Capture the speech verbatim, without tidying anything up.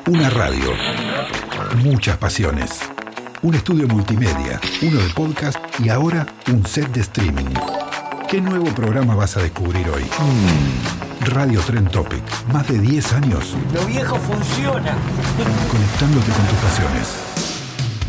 Una radio, muchas pasiones. Un estudio multimedia, uno de podcast y ahora un set de streaming. ¿Qué nuevo programa vas a descubrir hoy? Mm, Radio Trend Topic. Más de diez años. Lo viejo funciona. Conectándote con tus pasiones.